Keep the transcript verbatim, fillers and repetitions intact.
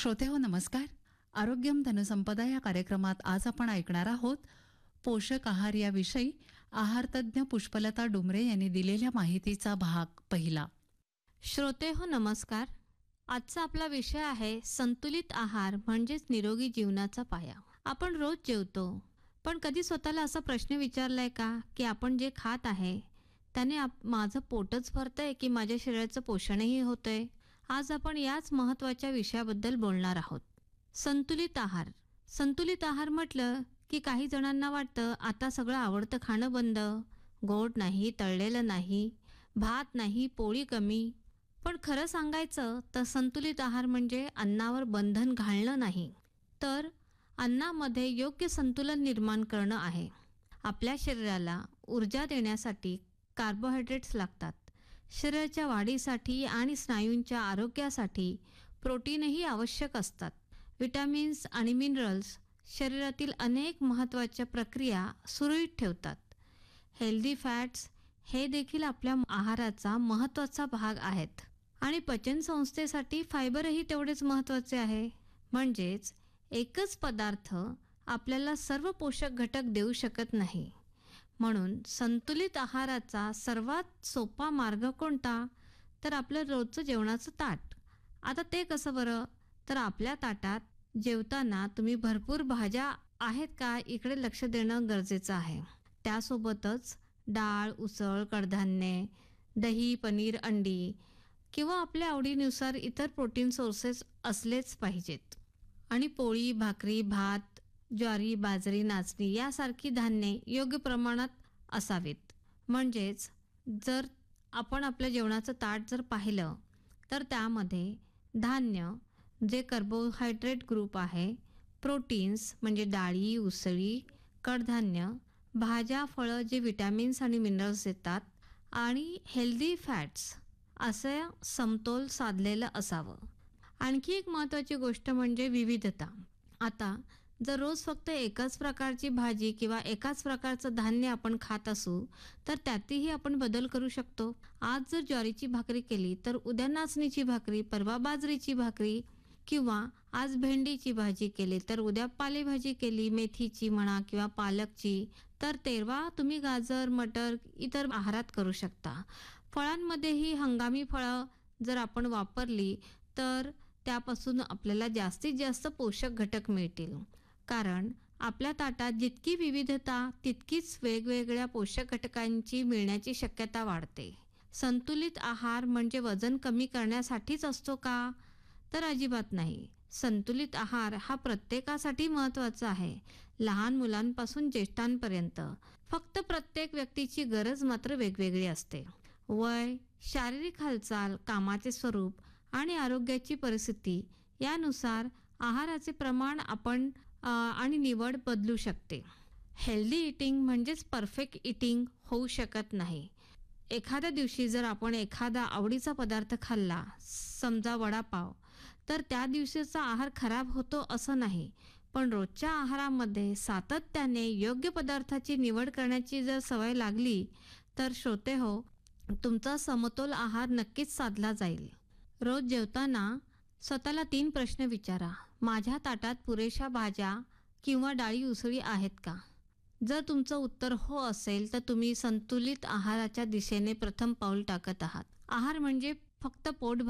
श्रोते हो नमस्कार. आरोग्यम धनसंपदा या कार्यक्रमात आज आपण ऐकणार आहोत पोषक आहार याविषयी आहारतज्ञ पुष्पलता डुमरे यांनी दिलेल्या माहितीचा भाग पहिला. श्रोते हो नमस्कार. आजचा आपला विषय आहे संतुलित आहार म्हणजेच निरोगी जीवनाचा पाया. आपण रोज जेवतो, पण कधी स्वतःला असा प्रश्न विचारलाय का की आपण जे खात आहे त्याने आप माझं पोटच भरतंय की माझ्या शरीराचं पोषणही होतंय. आज आपण याच महत्त्वाच्या विषयाबद्दल बोलणार आहोत. संतुलित आहार. संतुलित आहार म्हटलं की काही जणांना वाटतं आता सगळं आवडतं खाणं बंद, गोड नाही, तळलेलं नाही, भात नाही, पोळी कमी. पण खरं सांगायचं तर संतुलित आहार म्हणजे अन्नावर बंधन घालणं नाही, तर अन्नामध्ये योग्य संतुलन निर्माण करणं आहे. आपल्या शरीराला ऊर्जा देण्यासाठी कार्बोहायड्रेट्स लागतात. शरीराच्या वाढीसाठी आणि स्नायूंच्या आरोग्यासाठी प्रोटीनही आवश्यक असतात. विटॅमिन्स आणि मिनरल्स शरीरातील अनेक महत्त्वाच्या प्रक्रिया सुरळीत ठेवतात. हेल्दी फॅट्स हे देखील आपल्या आहाराचा महत्त्वाचा भाग आहेत. आणि पचनसंस्थेसाठी फायबरही तेवढेच महत्त्वाचे आहे. म्हणजेच एकच पदार्थ आपल्याला सर्व पोषक घटक देऊ शकत नाही. म्हणून संतुलित आहाराचा सर्वात सोपा मार्ग कोणता? तर आपलं रोजचं जेवणाचं ताट. आता ते कसं बरं? तर आपल्या ताटात जेवताना तुम्ही भरपूर भाज्या आहेत का इकडे लक्ष देणं गरजेचं आहे. त्यासोबतच डाळ, उसळ, कडधान्ये, दही, पनीर, अंडी किंवा आपल्या आवडीनुसार इतर प्रोटीन सोर्सेस असलेच पाहिजेत. आणि पोळी, भाकरी, भात, ज्वारी, बाजरी, नाचणी यासारखी धान्ये योग्य प्रमाणात असावीत. म्हणजेच जर आपण आपल्या जेवणाचं ताट जर पाहिलं तर त्यामध्ये धान्य जे कार्बोहायड्रेट ग्रुप आहे, प्रोटीन्स म्हणजे डाळी, उसळी, कडधान्य, भाज्या, फळं जे विटॅमिन्स आणि मिनरल्स देतात आणि हेल्दी फॅट्स असं समतोल साधलेलं असावं. आणखी एक महत्त्वाची गोष्ट म्हणजे विविधता. आता जर रोज फक्त एकाच प्रकारची भाजी किंवा एकाच प्रकारचं धान्य आपण खात असू तर त्यातही आपण बदल करू शकतो. आज जर ज्वारीची भाकरी केली तर उद्या नाचणीची भाकरी, परवा बाजरीची भाकरी किंवा आज भेंडीची भाजी केली तर उद्या पालेभाजी केली, मेथीची म्हणा किंवा पालकची, तर तेरवा तुम्ही गाजर, मटर इतर आहारात करू शकता. फळांमध्येही हंगामी फळं जर आपण वापरली तर त्यापासून आपल्याला जास्तीत जास्त पोषक घटक मिळतील. कारण आपल्या ताटात जितकी विविधता तितकीच वेगवेगळ्या पोषक घटकांची मिळण्याची शक्यता वाढते. संतुलित आहार म्हणजे वजन कमी करण्यासाठीच असतो का? तर अजिबात नाही. संतुलित आहार हा प्रत्येकासाठी महत्त्वाचा आहे, लहान मुलांपासून ज्येष्ठांपर्यंत. फक्त प्रत्येक व्यक्तीची गरज मात्र वेगवेगळी असते. वय, शारीरिक हालचाल, कामाचे स्वरूप आणि आरोग्याची परिस्थिती यानुसार आहाराचे प्रमाण आपण आणि निवड बदलू शकते. हेल्दी इटिंग म्हणजेच परफेक्ट इटिंग होऊ शकत नाही. एखाद्या दिवशी जर आपण एखादा आवडीचा पदार्थ खाल्ला, समजा वडापाव, तर त्या दिवशीचा आहार खराब होतो असं नाही. पण रोजच्या आहारामध्ये सातत्याने योग्य पदार्थाची निवड करण्याची जर सवय लागली तर श्रोते हो, तुमचा समतोल आहार नक्कीच साधला जाईल. रोज जेवताना स्वतःला तीन प्रश्न विचारा. माझ्या ताटात पुरेशा भाज्या किंवा डाळी उसळी आहेत का? जर तुमचं उत्तर हो असेल तर तुम्ही संतुलित आहाराच्या दिशेने प्रथम पाऊल टाकत आहात. आहार म्हणजे फक्त पोट